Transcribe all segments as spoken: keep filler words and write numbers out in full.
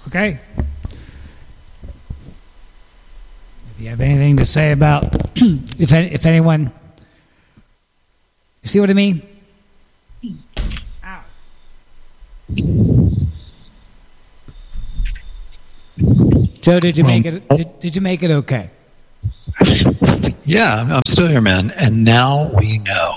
Okay? If you have anything to say about, if if anyone, you see what I mean? Ow. Joe, did you make it? Did, did you make it okay? Yeah, I'm still here, man. And now we know.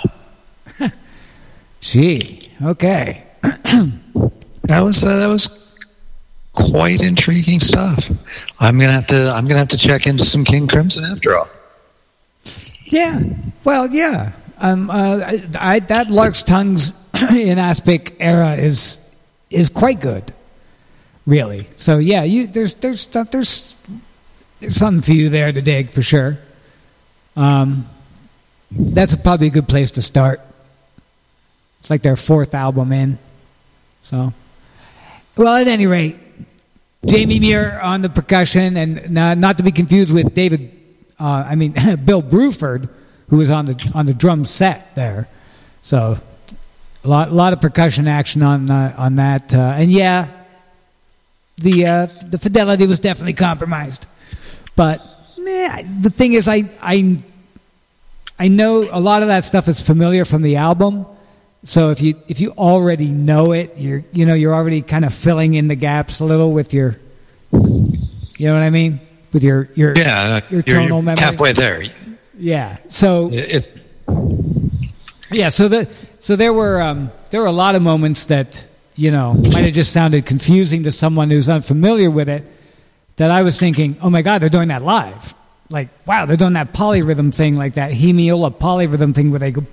Gee, okay. that was uh, that was quite intriguing stuff. I'm gonna have to I'm gonna have to check into some King Crimson after all. Yeah, well, yeah. Um, uh, I, I, that Lark's Tongues in Aspic era is is quite good, really. So yeah, you there's there's there's there's something for you there to dig for sure. Um, that's probably a good place to start. It's like their fourth album in. So, well, at any rate, Jamie Muir on the percussion, and not, not to be confused with David. Uh, I mean, Bill Bruford, who was on the on the drum set there. So, a lot a lot of percussion action on uh, on that, uh, and yeah, the uh, the fidelity was definitely compromised. But eh, the thing is, I I I know a lot of that stuff is familiar from the album. So if you if you already know it, you're you know you're already kind of filling in the gaps a little with your, you know what I mean, with your your yeah your you're, tonal you're memory. Halfway there. Yeah. So it's yeah. So the so there were um, there were a lot of moments that you know might have just sounded confusing to someone who's unfamiliar with it. That I was thinking, oh my God, they're doing that live. Like, wow, they're doing that polyrhythm thing, like that hemiola polyrhythm thing where they go.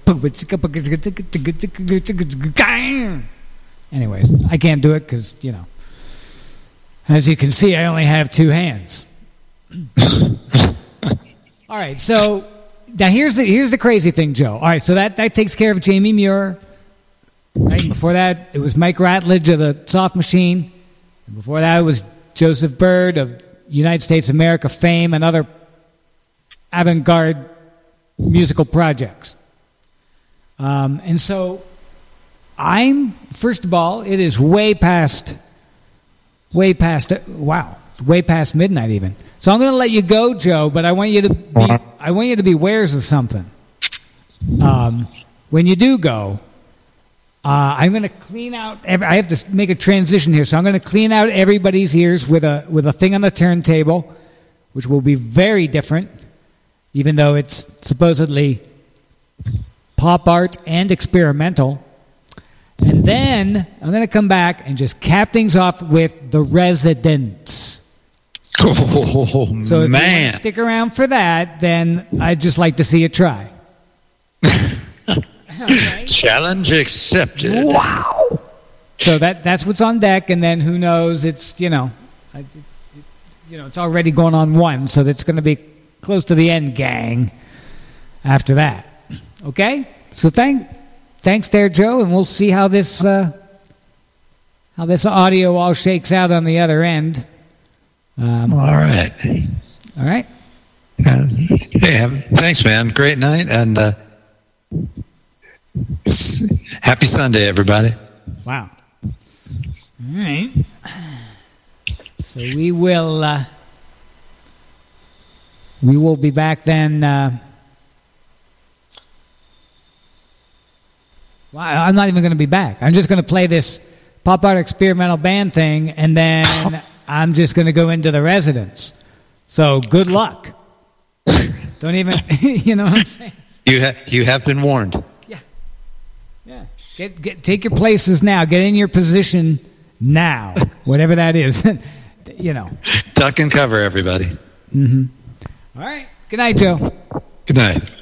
Anyways, I can't do it because, you know, as you can see, I only have two hands. All right, so now here's the here's the crazy thing, Joe. All right, so that, that takes care of Jamie Muir. Right, before that, it was Mike Ratledge of the Soft Machine. And before that, it was Joseph Byrd of United States of America fame and other avant-garde musical projects. Um, and so I'm, first of all, it is way past, way past, wow, way past midnight even. So I'm going to let you go, Joe, but I want you to be, I want you to be wares of something. Um, when you do go, uh, I'm going to clean out, every, I have to make a transition here, so I'm going to clean out everybody's ears with a with a thing on the turntable, which will be very different. Even though it's supposedly pop art and experimental. And then I'm going to come back and just cap things off with The Residents. Oh, so if man. you want to stick around for that, then I'd just like to see you try. Okay. Challenge accepted. Wow. So that that's what's on deck, and then who knows, it's, you know, it, it, you know, it's already going on one, so that's going to be close to the end, gang, after that. Okay? So thank, thanks there, Joe, and we'll see how this uh, how this audio all shakes out on the other end. Um, all right. All right? Uh, hey, thanks, man. Great night, and uh, happy Sunday, everybody. Wow. All right. So we will... Uh, We will be back then. Uh, well, I'm not even going to be back. I'm just going to play this pop art experimental band thing, and then I'm just going to go into The Residents. So good luck. Don't even, you know what I'm saying? You have you have been warned. Yeah, yeah. Get get take your places now. Get in your position now, whatever that is. You know. Duck and cover, everybody. Mm-hmm. All right. Good night, Joe. Good night.